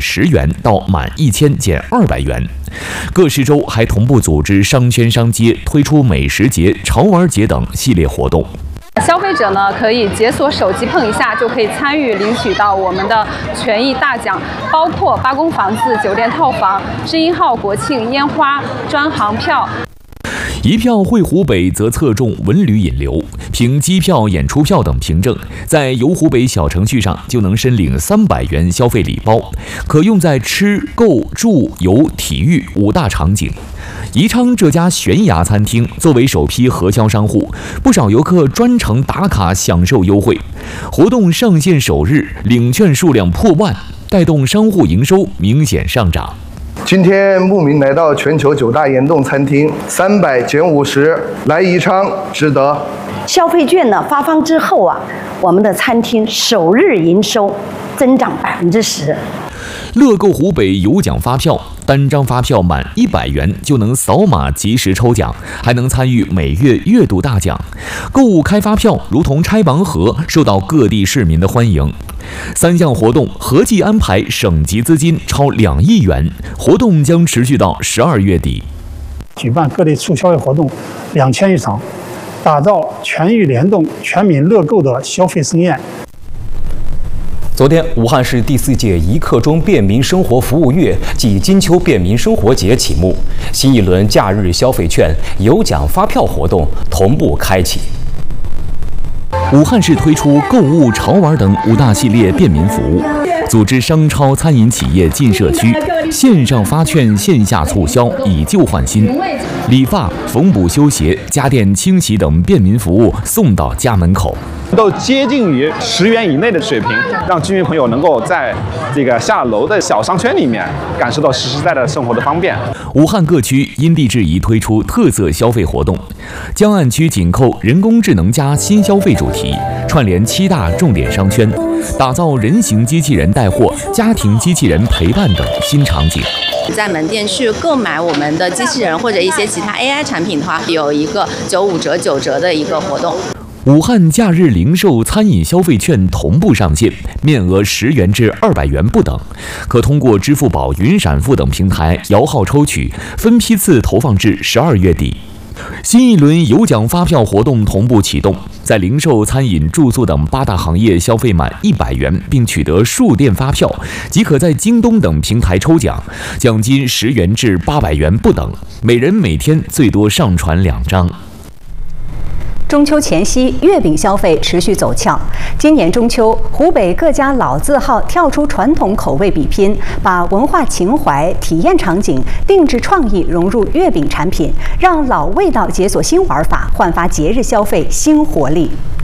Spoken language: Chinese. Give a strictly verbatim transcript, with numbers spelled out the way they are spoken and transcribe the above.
十元到满一千减二百元。各市州还同步组织商圈商街推出美食节、潮玩节等系列活动。 消费者呢可以解锁手机碰一下，就可以参与领取到我们的权益大奖，包括八公房子、酒店套房、知音号国庆烟花专航票。 一票惠湖北则侧重文旅引流，凭机票、演出票等凭证，在游湖北小程序上就能申领三百元消费礼包，可用在吃、购、住、游、体育五大场景。宜昌这家悬崖餐厅作为首批核销商户，不少游客专程打卡享受优惠。活动上线首日，领券数量破万，带动商户营收明显上涨。 今天慕名来到全球九大岩洞餐厅，三百减五十，来宜昌值得。 消费券呢发放之后啊，我们的餐厅首日营收增长百分之十。 乐购湖北有奖发票，单张发票满一百元就能扫码及时抽奖，还能参与每月月度大奖。购物开发票如同拆盲盒，受到各地市民的欢迎。三项活动合计安排省级资金超两亿元，活动将持续到十二月底。 举办各类促消费活动两千余场，打造全域联动、全民乐购的消费盛宴。 昨天，武汉市第四届一刻钟便民生活服务月暨金秋便民生活节启幕，新一轮假日消费券、有奖发票活动同步开启。 武汉市推出购物、潮玩等五大系列便民服务，组织商超、餐饮企业进社区，线上发券、线下促销，以旧换新。理发、缝补修鞋、家电清洗等便民服务送到家门口。 都接近于十元以内的水平，让居民朋友能够在这个下楼的小商圈里面感受到实实在在的生活的方便。 武汉各区因地制宜推出特色消费活动，江岸区紧扣人工智能加新消费主题，串联七大重点商圈，打造人形机器人带货、家庭机器人陪伴等新场景。 在门店去购买我们的机器人或者一些其他 A I 产品的话，有一个九五折、九折的一个活动。 武汉假日零售餐饮消费券同步上线，面额十元至二百元不等，可通过支付宝、云闪付等平台摇号抽取，分批次投放至十二月底。新一轮有奖发票活动同步启动，在零售、餐饮、住宿等八大行业消费满一百元并取得数电发票，即可在京东等平台抽奖，奖金十元至八百元不等，每人每天最多上传两张。 中秋前夕，月饼消费持续走俏。今年中秋，湖北各家老字号跳出传统口味比拼，把文化情怀、体验场景、定制创意融入月饼产品，让老味道解锁新玩法，焕发节日消费新活力。